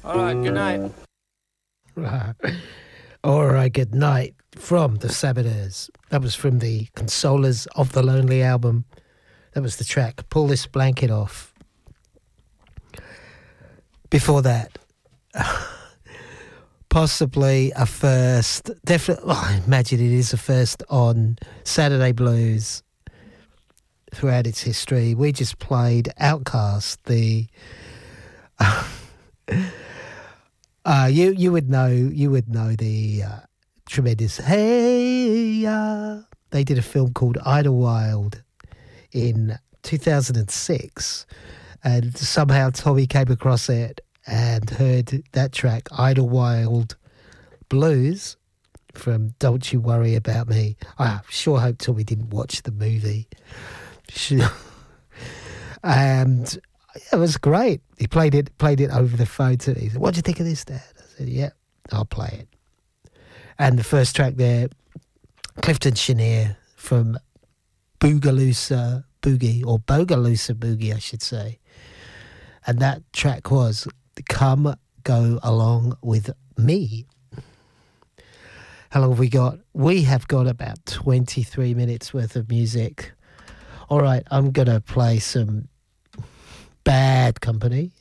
All right, good night. All right, good night from the Sabbateurs. That was from the Consolers of the Lonely album. That was the track, Pull This Blanket Off. Before that, possibly a first, definitely, well, I imagine it is a first on Saturday Blues throughout its history. We just played Outcast, the... you would know the tremendous Hey They did a film called Idlewild in 2006, and somehow Tommy came across it and heard that track Idlewild Blues from Don't You Worry About Me. I sure hope Tommy didn't watch the movie. And it was great. He played it over the phone to me. He said, "What do you think of this, Dad?" I said, "Yeah, I'll play it." And the first track there, Clifton Chenier from Boogaloosa Boogie, or Bogaloosa Boogie, I should say. And that track was Come Go Along With Me. How long have we got? We have got about 23 minutes worth of music. All right, I'm going to play some Bad Company.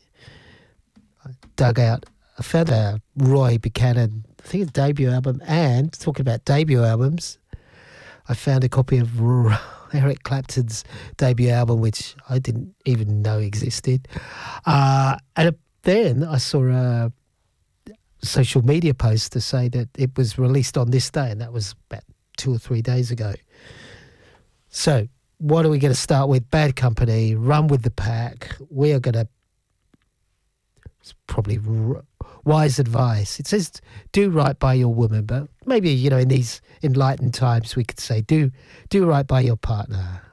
I found a Roy Buchanan, I think it's debut album, and talking about debut albums, I found a copy of Eric Clapton's debut album, which I didn't even know existed. And then I saw a social media post to say that it was released on this day, and that was about 2 or 3 days ago. So, what are we going to start with? Bad Company, Run With The Pack. We are going to, it's probably wise advice. It says, do right by your woman, but maybe, in these enlightened times we could say, do right by your partner.